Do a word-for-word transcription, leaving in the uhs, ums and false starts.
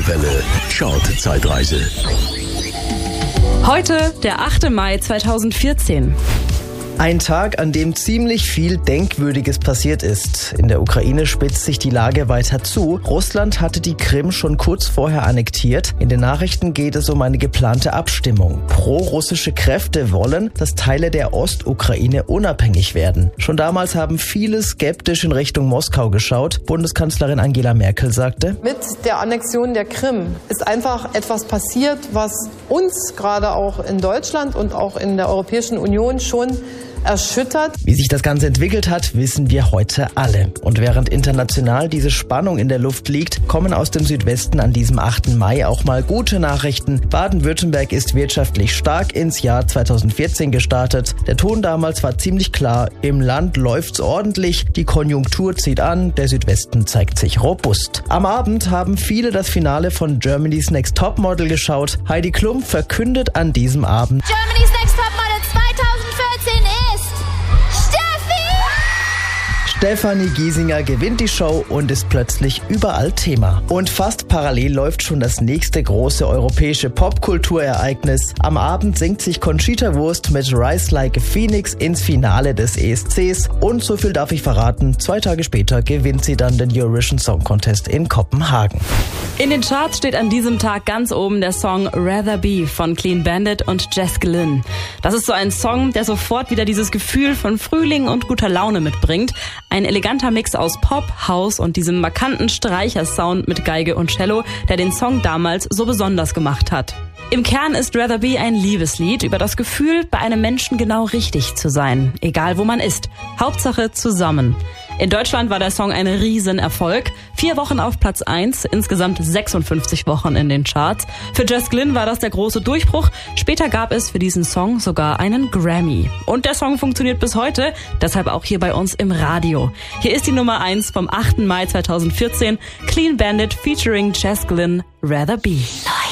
Deutsche Welle Chart-Zeitreise. Heute, der achte Mai zweitausendvierzehn. Ein Tag, an dem ziemlich viel Denkwürdiges passiert ist. In der Ukraine spitzt sich die Lage weiter zu. Russland hatte die Krim schon kurz vorher annektiert. In den Nachrichten geht es um eine geplante Abstimmung. Pro-russische Kräfte wollen, dass Teile der Ostukraine unabhängig werden. Schon damals haben viele skeptisch in Richtung Moskau geschaut. Bundeskanzlerin Angela Merkel sagte: Mit der Annexion der Krim ist einfach etwas passiert, was uns gerade auch in Deutschland und auch in der Europäischen Union schon erschüttert. Wie sich das Ganze entwickelt hat, wissen wir heute alle. Und während international diese Spannung in der Luft liegt, kommen aus dem Südwesten an diesem achten Mai auch mal gute Nachrichten. Baden-Württemberg ist wirtschaftlich stark ins Jahr zweitausendvierzehn gestartet. Der Ton damals war ziemlich klar: Im Land läuft's ordentlich, die Konjunktur zieht an, der Südwesten zeigt sich robust. Am Abend haben viele das Finale von Germany's Next Topmodel geschaut. Heidi Klum verkündet an diesem Abend: Germany's Next Topmodel zweitausendvierzehn ist Stefanie Giesinger gewinnt die Show und ist plötzlich überall Thema. Und fast parallel läuft schon das nächste große europäische Popkulturereignis. Am Abend singt sich Conchita Wurst mit Rise Like a Phoenix ins Finale des E S Cs. Und so viel darf ich verraten, zwei Tage später gewinnt sie dann den Eurovision Song Contest in Kopenhagen. In den Charts steht an diesem Tag ganz oben der Song Rather Be von Clean Bandit und Jess Glynne. Das ist so ein Song, der sofort wieder dieses Gefühl von Frühling und guter Laune mitbringt. Ein eleganter Mix aus Pop, House und diesem markanten Streichersound mit Geige und Cello, der den Song damals so besonders gemacht hat. Im Kern ist Rather Be ein Liebeslied über das Gefühl, bei einem Menschen genau richtig zu sein, egal wo man ist. Hauptsache zusammen. In Deutschland war der Song ein Riesenerfolg. Vier Wochen auf Platz eins, insgesamt sechsundfünfzig Wochen in den Charts. Für Jess Glynne war das der große Durchbruch. Später gab es für diesen Song sogar einen Grammy. Und der Song funktioniert bis heute, deshalb auch hier bei uns im Radio. Hier ist die Nummer eins vom achten Mai zweitausendvierzehn, Clean Bandit featuring Jess Glynne, Rather Be.